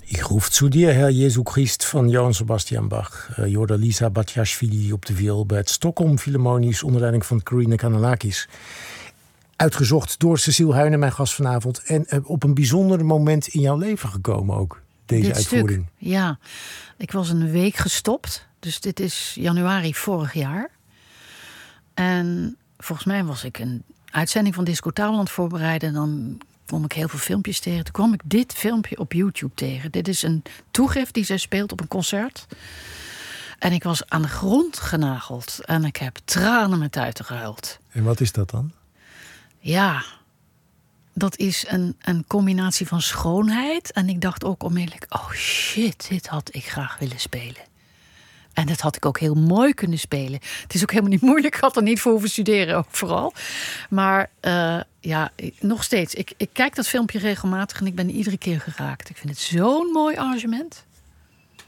Ich ruf zu dir, Herr Jesu Christ van Johann Sebastian Bach. Je hoorde Lisa Batiashvili op de viool bij het Stockholm Philharmonisch onder leiding van Karina Kanellakis. Uitgezocht door Cecile Huyne, mijn gast vanavond. En op een bijzonder moment in jouw leven gekomen ook, deze dit uitvoering. Stuk, ja, ik was een week gestopt. Dus dit is januari vorig jaar. En volgens mij was ik een uitzending van Disco Table aan het voorbereiden. Dan kwam ik heel veel filmpjes tegen. Toen kwam ik dit filmpje op YouTube tegen. Dit is een toegift die zij speelt op een concert. En ik was aan de grond genageld. En ik heb tranen met tuiten gehuild. En wat is dat dan? Ja, dat is een combinatie van schoonheid. En ik dacht ook onmiddellijk, oh shit, dit had ik graag willen spelen. En dat had ik ook heel mooi kunnen spelen. Het is ook helemaal niet moeilijk. Ik had er niet voor hoeven studeren, ook vooral. Maar ja, nog steeds. Ik kijk dat filmpje regelmatig en ik ben iedere keer geraakt. Ik vind het zo'n mooi arrangement.